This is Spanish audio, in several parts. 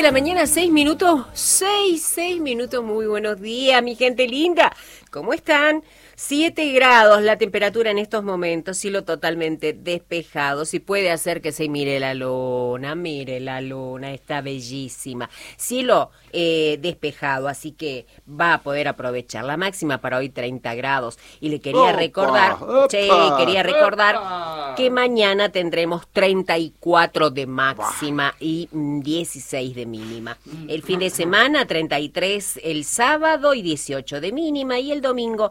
la mañana, 6 minutos. 6 minutos. Muy buenos días, mi gente linda. ¿Cómo están? 7 grados la temperatura en estos momentos, cielo totalmente despejado. Si puede hacer que se mire la luna, está bellísima. Cielo despejado, así que va a poder aprovechar. La máxima para hoy 30 grados. Y le quería recordar que mañana tendremos 34 de máxima y 16 de mínima. El fin de semana 33 el sábado y 18 de mínima, y el domingo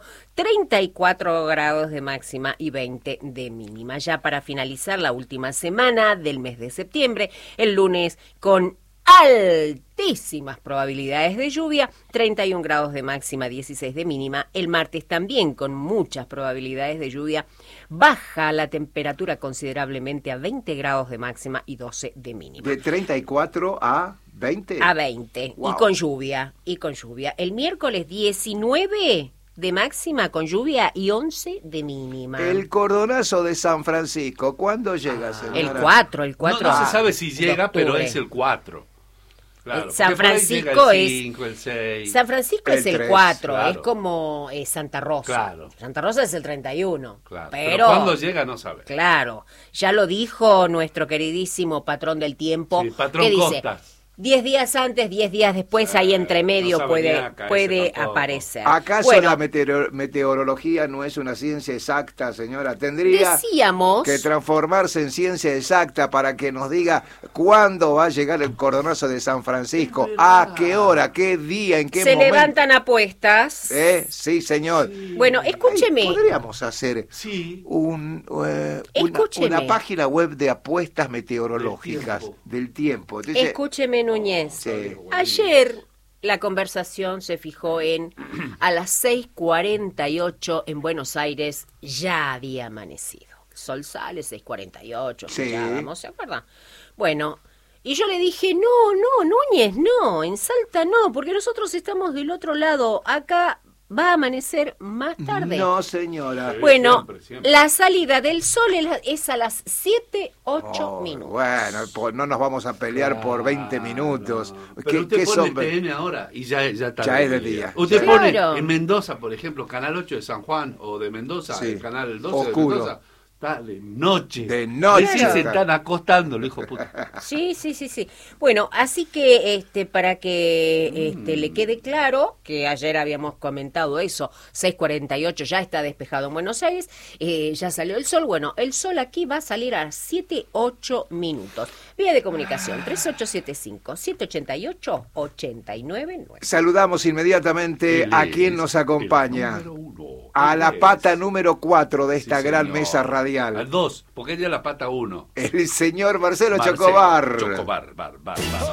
34 grados de máxima y 20 de mínima. Ya para finalizar la última semana del mes de septiembre, el lunes con altísimas probabilidades de lluvia, 31 grados de máxima, 16 de mínima. El martes también con muchas probabilidades de lluvia, baja la temperatura considerablemente a 20 grados de máxima y 12 de mínima. ¿De 34 a 20? A 20, wow. y con lluvia. El miércoles 19 de máxima con lluvia y 11 de mínima. El cordonazo de San Francisco, ¿cuándo llega, señora? El 4. No se sabe si llega, pero es el 4. Claro, San Francisco el 5, el 6. San Francisco es el 3, 4, claro. Es como Santa Rosa. Claro. Santa Rosa es el 31. Claro. Pero cuando llega no sabe. Claro, ya lo dijo nuestro queridísimo patrón del tiempo. Sí, patrón que Costas. dice 10 días antes, 10 días después, ahí entre medio no puede aparecer. ¿Acaso bueno, la meteorología no es una ciencia exacta, señora? Tendría decíamos que transformarse en ciencia exacta para que nos diga cuándo va a llegar el cordonazo de San Francisco, a qué hora, qué día, en qué se momento. levantan apuestas. Sí, señor. Sí. Bueno, escúcheme. Ay, podríamos hacer una página web de apuestas meteorológicas del tiempo. Entonces, escúcheme, Núñez. Sí. Ayer la conversación se fijó en a las 6:48 en Buenos Aires ya había amanecido. El sol sale 6:48, sí. ¿se acuerdan? Bueno, y yo le dije, no, Núñez, no, en Salta no, porque nosotros estamos del otro lado, acá va a amanecer más tarde. No, señora. Bueno, siempre. la salida del sol es a las 7:08 minutos. Bueno, no nos vamos a pelear por 20 minutos. Pero usted pone TN ahora y ya está. Ya es de día. Usted Sí. pone Claro. en Mendoza, por ejemplo, Canal 8 de San Juan o de Mendoza, Sí. el Canal 12 Oscuro. de Mendoza. Está de noche. De noche. Recién se están acostando, lo hijo puta. Sí. Bueno, así que para que le quede claro que ayer habíamos comentado eso, 6:48 ya está despejado en Buenos Aires, ya salió el sol. Bueno, el sol aquí va a salir a 7:08 minutos. Vía de comunicación 3875-788-899. Saludamos inmediatamente a quien nos acompaña. A la pata número 4 de esta gran mesa radial. Al 2, porque ella es la pata 1. El señor Marcelo Chocobar. Chocobar.